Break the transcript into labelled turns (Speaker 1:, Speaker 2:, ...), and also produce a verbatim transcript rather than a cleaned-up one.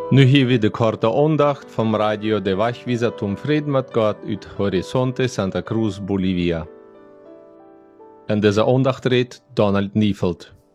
Speaker 1: Nu hier weer de korte aandacht vom Radio de Wachwieser zum Frieden mit Gott uit Horizonte Santa Cruz, Bolivia. En deze aandacht redt Donald Niefeld.